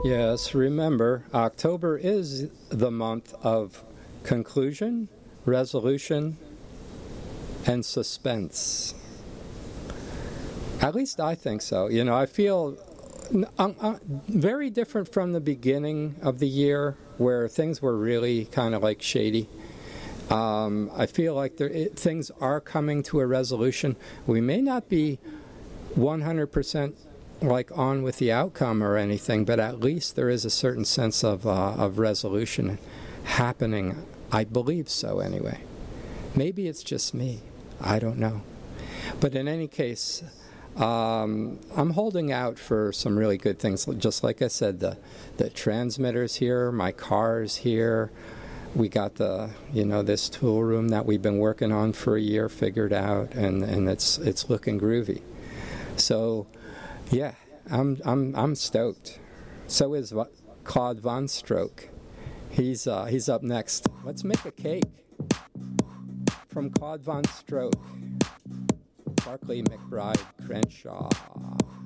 Yes, remember, October is the month of conclusion, resolution, and suspense. At least I think so. You know, I feel very different from the beginning of the year where things were really kind of like shady. I feel like things are coming to a resolution. We may not be 100% like on with the outcome or anything, but at least there is a certain sense of resolution happening. I believe so anyway. Maybe it's just me. I don't know. But in any case, I'm holding out for some really good things. Just like I said, the transmitter's here, my car's here. We got this tool room that we've been working on for a year figured out, and it's looking groovy. So, yeah, I'm stoked. So is Claude Von Stroke. He's up next. Let's make a cake from Claude Von Stroke. Barclay McBride Crenshaw.